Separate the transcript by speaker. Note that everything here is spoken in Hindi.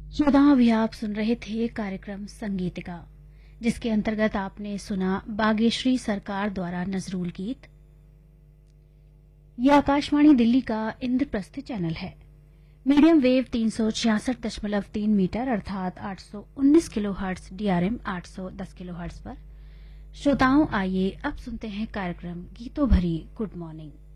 Speaker 1: श्रोताओं, अभी आप सुन रहे थे कार्यक्रम संगीतिका, जिसके अंतर्गत आपने सुना बागेश्वरी सरकार द्वारा नजरूल गीत। यह आकाशवाणी दिल्ली का इंद्रप्रस्थ चैनल है। मीडियम वेव 366.3 मीटर अर्थात 819 किलोहर्ट्ज, डीआरएम 810 किलोहर्ट्ज पर। श्रोताओं, आइए अब सुनते हैं कार्यक्रम गीतों भरी गुड मॉर्निंग।